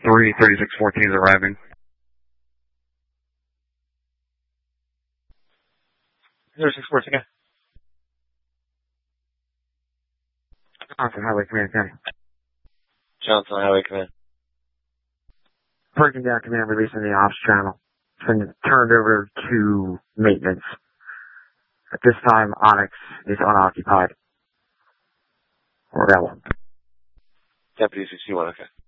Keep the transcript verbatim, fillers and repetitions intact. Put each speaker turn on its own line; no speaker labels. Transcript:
three thirty-six fourteen is arriving.
thirty-six fourteen, okay.
Johnson Highway Command, County.
Johnson Highway Command.
Breaking down command, releasing the ops channel. It's been turned over to maintenance. At this time, Onyx is unoccupied. Or Ella.
Deputy sixty-one, okay.